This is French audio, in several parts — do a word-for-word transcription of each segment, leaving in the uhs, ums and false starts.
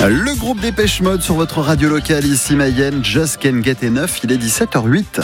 Le groupe Dépêche Mode sur votre radio locale ici Mayenne, Just Can't Get Enough, il est dix-sept heures zéro huit.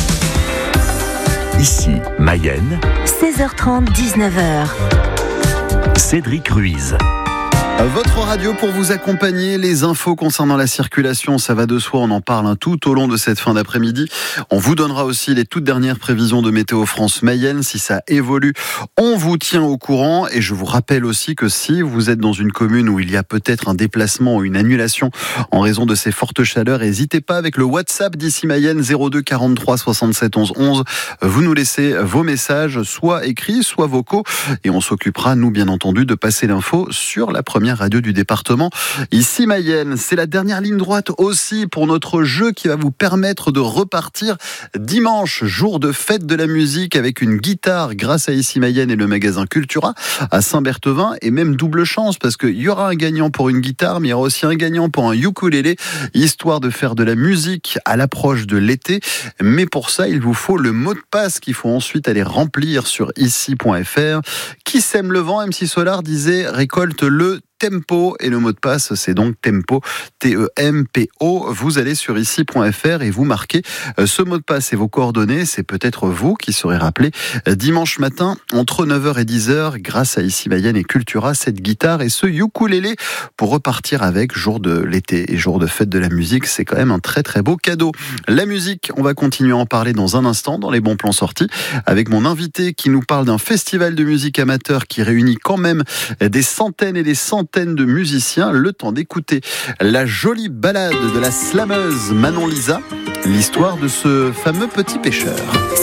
Ici Mayenne, seize heures trente, dix-neuf heures. Cédric Ruiz. Votre radio pour vous accompagner, les infos concernant la circulation, ça va de soi, on en parle hein, tout au long de cette fin d'après-midi. On vous donnera aussi les toutes dernières prévisions de Météo France Mayenne. Si ça évolue, on vous tient au courant. Et je vous rappelle aussi que si vous êtes dans une commune où il y a peut-être un déplacement ou une annulation en raison de ces fortes chaleurs, n'hésitez pas avec le WhatsApp d'ici Mayenne zéro deux quarante-trois soixante-sept onze onze. Vous nous laissez vos messages, soit écrits, soit vocaux. Et on s'occupera, nous bien entendu, de passer l'info sur la première radio du département. Ici Mayenne, c'est la dernière ligne droite aussi pour notre jeu qui va vous permettre de repartir dimanche, jour de fête de la musique avec une guitare grâce à Ici Mayenne et le magasin Cultura à Saint-Berthevin, et même double chance parce qu'il y aura un gagnant pour une guitare mais il y aura aussi un gagnant pour un ukulélé, histoire de faire de la musique à l'approche de l'été. Mais pour ça, il vous faut le mot de passe qu'il faut ensuite aller remplir sur ici point f r. Qui sème le vent, M C Solar disait récolte le tempo, et le mot de passe c'est donc tempo, T E M P O. Vous allez sur ici point f r et vous marquez ce mot de passe et vos coordonnées. C'est peut-être vous qui serez rappelé dimanche matin entre neuf heures et dix heures grâce à Ici Mayenne et Cultura, cette guitare et ce ukulélé pour repartir avec jour de l'été et jour de fête de la musique. C'est quand même un très très beau cadeau. La musique, on va continuer à en parler dans un instant dans les bons plans sortis avec mon invité qui nous parle d'un festival de musique amateur qui réunit quand même des centaines et des centaines de musiciens. Le temps d'écouter la jolie balade de la slameuse Manon Lisa, l'histoire de ce fameux petit pêcheur.